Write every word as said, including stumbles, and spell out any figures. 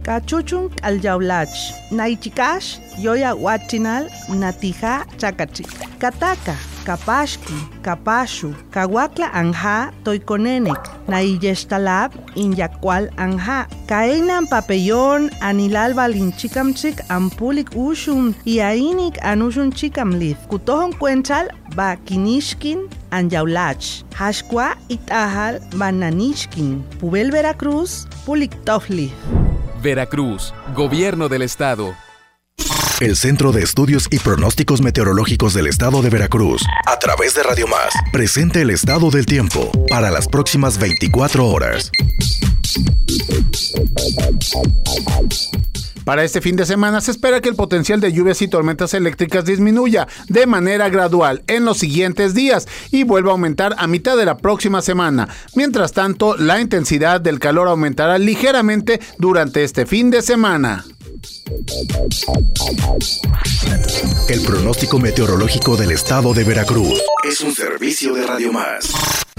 Cachuchun aljaulach. Naichikash, yoya huachinal, natija chakachik. Kataka, kapashki, kapashu, kawakla anja, toikonenek. Naiyestalab, inyakwal anja. Kaenan papellón, anilal balinchikamchik, ampulik ushun, iainik anushun chikamlith. Kutohon cuenchal, ba kinishkin, anjaulach. Hashkwa itahal, bananishkin. Pubel Veracruz, puliktofli. Veracruz, Gobierno del Estado. El Centro de Estudios y Pronósticos Meteorológicos del Estado de Veracruz, a través de Radio Más, presenta el estado del tiempo para las próximas veinticuatro horas. Para este fin de semana se espera que el potencial de lluvias y tormentas eléctricas disminuya de manera gradual en los siguientes días y vuelva a aumentar a mitad de la próxima semana. Mientras tanto, la intensidad del calor aumentará ligeramente durante este fin de semana. El pronóstico meteorológico del Estado de Veracruz es un servicio de Radio Más.